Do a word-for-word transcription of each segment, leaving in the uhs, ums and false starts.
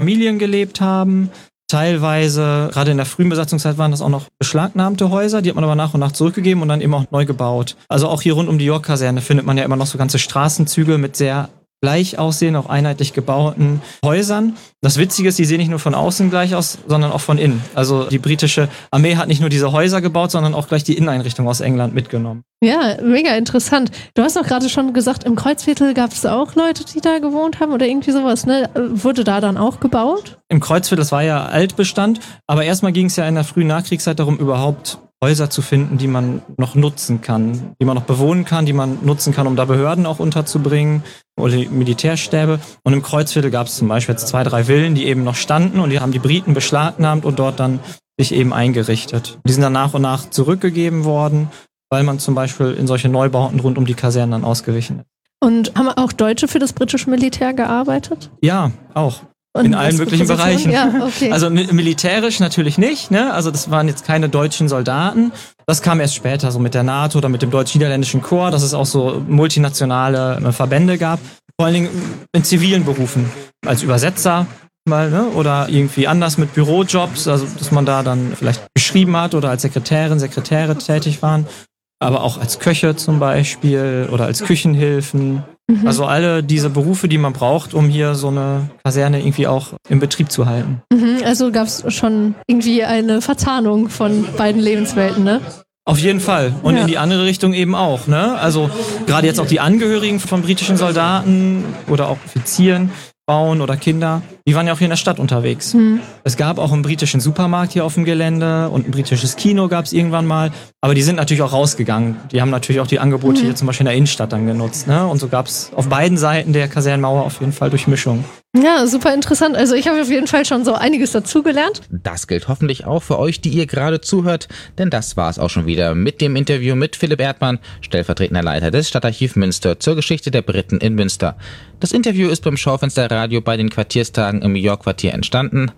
Familien gelebt haben. Teilweise, gerade in der frühen Besatzungszeit, waren das auch noch beschlagnahmte Häuser, die hat man aber nach und nach zurückgegeben und dann eben auch neu gebaut. Also auch hier rund um die York-Kaserne findet man ja immer noch so ganze Straßenzüge mit sehr gleich aussehenden, auch einheitlich gebauten Häusern. Das Witzige ist, die sehen nicht nur von außen gleich aus, sondern auch von innen. Also die britische Armee hat nicht nur diese Häuser gebaut, sondern auch gleich die Inneneinrichtung aus England mitgenommen. Ja, mega interessant. Du hast auch gerade schon gesagt, im Kreuzviertel gab es auch Leute, die da gewohnt haben oder irgendwie sowas, ne? Wurde da dann auch gebaut? Im Kreuzviertel, das war ja Altbestand, aber erstmal ging es ja in der frühen Nachkriegszeit darum, überhaupt Häuser zu finden, die man noch nutzen kann, die man noch bewohnen kann, die man nutzen kann, um da Behörden auch unterzubringen oder Militärstäbe. Und im Kreuzviertel gab es zum Beispiel jetzt zwei, drei Villen, die eben noch standen und die haben die Briten beschlagnahmt und dort dann sich eben eingerichtet. Die sind dann nach und nach zurückgegeben worden, weil man zum Beispiel in solche Neubauten rund um die Kasernen dann ausgewichen ist. Und haben auch Deutsche für das britische Militär gearbeitet? Ja, auch. Und in allen möglichen Bereichen. Ja, okay. Also mi- militärisch natürlich nicht, ne? Also das waren jetzt keine deutschen Soldaten. Das kam erst später, so mit der NATO oder mit dem deutsch-niederländischen Korps, dass es auch so multinationale äh, Verbände gab. Vor allen Dingen in zivilen Berufen, als Übersetzer mal, ne? Oder irgendwie anders mit Bürojobs, also dass man da dann vielleicht geschrieben hat oder als Sekretärin, Sekretäre tätig waren. Aber auch als Köche zum Beispiel oder als Küchenhilfen. Mhm. Also alle diese Berufe, die man braucht, um hier so eine Kaserne irgendwie auch im Betrieb zu halten. Mhm, also gab es schon irgendwie eine Verzahnung von beiden Lebenswelten, ne? Auf jeden Fall. Und ja. in die andere Richtung eben auch, ne? Also gerade jetzt auch die Angehörigen von britischen Soldaten oder auch Offizieren, Frauen oder Kinder, die waren ja auch hier in der Stadt unterwegs. Mhm. Es gab auch einen britischen Supermarkt hier auf dem Gelände und ein britisches Kino gab es irgendwann mal. Aber die sind natürlich auch rausgegangen. Die haben natürlich auch die Angebote mhm. hier zum Beispiel in der Innenstadt dann genutzt. Ne? Und so gab es auf beiden Seiten der Kasernenmauer auf jeden Fall Durchmischung. Ja, super interessant. Also ich habe auf jeden Fall schon so einiges dazugelernt. Das gilt hoffentlich auch für euch, die ihr gerade zuhört, denn das war es auch schon wieder mit dem Interview mit Philipp Erdmann, stellvertretender Leiter des Stadtarchiv Münster zur Geschichte der Briten in Münster. Das Interview ist beim Schaufensterradio bei den Quartierstagen im York-Quartier entstanden.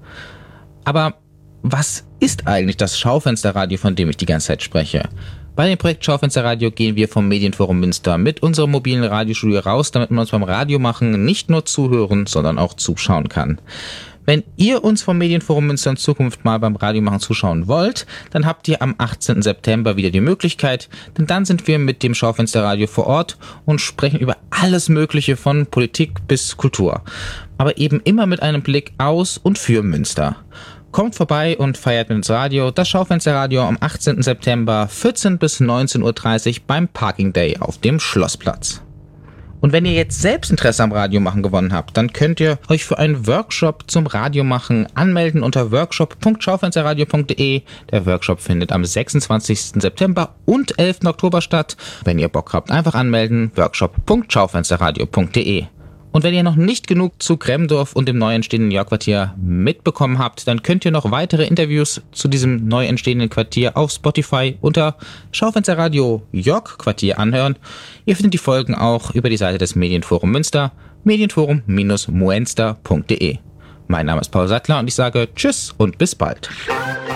Aber was ist eigentlich das Schaufensterradio, von dem ich die ganze Zeit spreche? Bei dem Projekt Schaufensterradio gehen wir vom Medienforum Münster mit unserem mobilen Radiostudio raus, damit man uns beim Radiomachen nicht nur zuhören, sondern auch zuschauen kann. Wenn ihr uns vom Medienforum Münster in Zukunft mal beim Radiomachen zuschauen wollt, dann habt ihr am achtzehnten September wieder die Möglichkeit, denn dann sind wir mit dem Schaufensterradio vor Ort und sprechen über alles Mögliche von Politik bis Kultur. Aber eben immer mit einem Blick aus und für Münster. Kommt vorbei und feiert mit uns Radio, das Schaufensterradio am achtzehnten September vierzehn bis neunzehn Uhr dreißig beim Parking Day auf dem Schlossplatz. Und wenn ihr jetzt selbst Interesse am Radiomachen gewonnen habt, dann könnt ihr euch für einen Workshop zum Radiomachen anmelden unter workshop punkt schaufensterradio punkt de. Der Workshop findet am sechsundzwanzigsten September und elften Oktober statt. Wenn ihr Bock habt, einfach anmelden, workshop punkt schaufensterradio punkt de. Und wenn ihr noch nicht genug zu Kremdorf und dem neu entstehenden York-Quartier mitbekommen habt, dann könnt ihr noch weitere Interviews zu diesem neu entstehenden Quartier auf Spotify unter Schaufensterradio York-Quartier anhören. Ihr findet die Folgen auch über die Seite des Medienforum Münster, medienforum Bindestrich muenster punkt de. Mein Name ist Paul Sattler und ich sage Tschüss und bis bald.